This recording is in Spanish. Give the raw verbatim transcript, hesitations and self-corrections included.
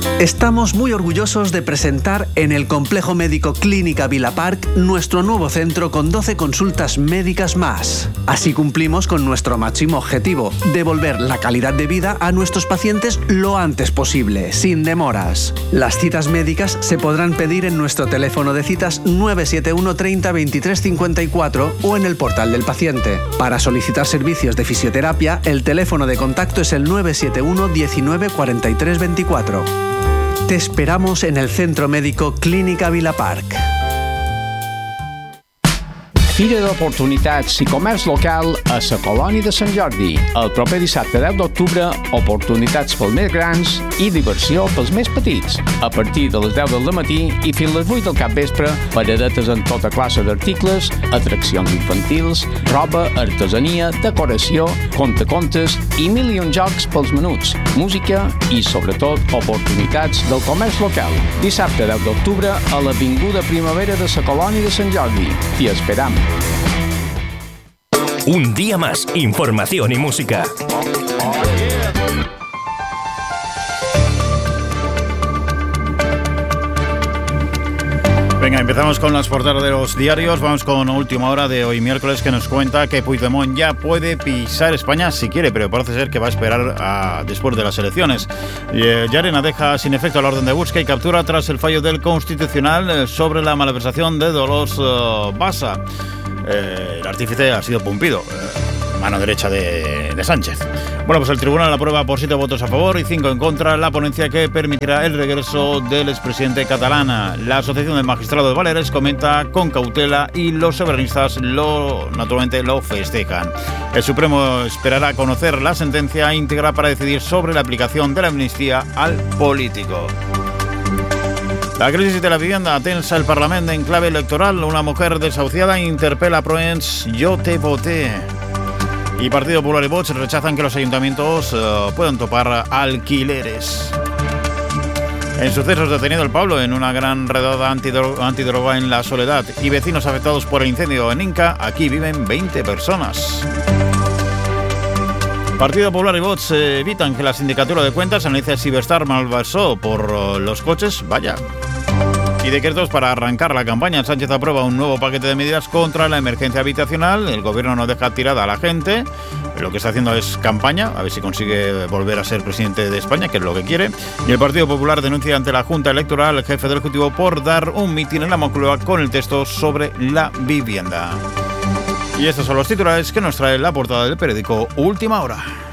Estamos muy orgullosos de presentar en el Complejo Médico Clínica Vila Park nuestro nuevo centro con doce consultas médicas más. Así cumplimos con nuestro máximo objetivo, devolver la calidad de vida a nuestros pacientes lo antes posible, sin demoras. Las citas médicas se podrán pedir en nuestro teléfono de citas nueve siete uno treinta veintitrés cincuenta y cuatro o en el portal del paciente. Para solicitar servicios de fisioterapia, el teléfono de contacto es el nueve siete uno diecinueve cuarenta y tres veinticuatro. Te esperamos en el Centro Médico Clínica Vila Park. Fira d'Oportunitats i Comerç Local a la Colònia de Sant Jordi. El proper dissabte deu d'octubre, oportunitats pels més grans i diversió pels més petits. A partir de les deu del matí i fins les vuit del capvespre, paradetes en tota classe d'articles, atraccions infantils, roba, artesania, decoració, contacontes i mil i un jocs pels menuts, música i, sobretot, oportunitats del comerç local. Dissabte deu d'octubre a l'Avinguda Primavera de la Colònia de Sant Jordi. T'hi esperam. Un día más, información y música. Venga, empezamos con las portadas de los diarios. Vamos con última hora de hoy miércoles, que nos cuenta que Puigdemont ya puede pisar España si quiere, pero parece ser que va a esperar a, después de las elecciones. Eh, Llarena deja sin efecto la orden de búsqueda y captura tras el fallo del Constitucional eh, sobre la malversación de Dolors eh, Bassa. Eh, el artífice ha sido Pumpido, eh, mano derecha de, de Sánchez. Bueno, pues el tribunal aprueba por siete votos a favor y cinco en contra la ponencia que permitirá el regreso del expresidente catalán. La Asociación del Magistrado de Baleares comenta con cautela y los soberanistas lo, naturalmente lo festejan. El Supremo esperará conocer la sentencia íntegra para decidir sobre la aplicación de la amnistía al político. La crisis de la vivienda tensa el Parlamento en clave electoral. Una mujer desahuciada interpela a Proens, yo te voté. Y Partido Popular y Vox rechazan que los ayuntamientos uh, puedan topar alquileres. En sucesos, detenido el Pablo en una gran redada antidro- antidroga en La Soledad. Y vecinos afectados por el incendio en Inca. Aquí viven veinte personas. Partido Popular y Vox eh, evitan que la Sindicatura de Cuentas analice si Iberstar malversó por uh, los coches. Vaya. Y decretos para arrancar la campaña. Sánchez aprueba un nuevo paquete de medidas contra la emergencia habitacional. El gobierno no deja tirada a la gente. Lo que está haciendo es campaña, a ver si consigue volver a ser presidente de España, que es lo que quiere. Y el Partido Popular denuncia ante la Junta Electoral al jefe del Ejecutivo por dar un mitin en la Moncloa con el texto sobre la vivienda. Y estos son los titulares que nos trae la portada del periódico Última Hora.